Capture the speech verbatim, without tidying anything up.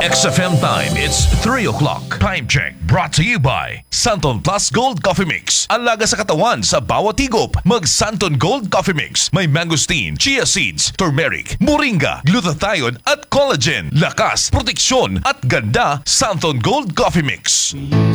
X F M time, it's three o'clock. Time check brought to you by Santon Plus Gold Coffee Mix. Ang laga sa katawan sa bawat higop. Mag Santon Gold Coffee Mix. May mangosteen, chia seeds, turmeric, moringa, glutathione at collagen. Lakas, proteksyon at ganda. Santon Gold Coffee Mix.